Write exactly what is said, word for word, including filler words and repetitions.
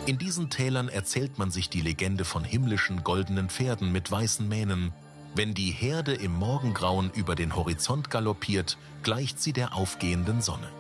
In diesen Tälern erzählt man sich die Legende von himmlischen goldenen Pferden mit weißen Mähnen. Wenn die Herde im Morgengrauen über den Horizont galoppiert, gleicht sie der aufgehenden Sonne.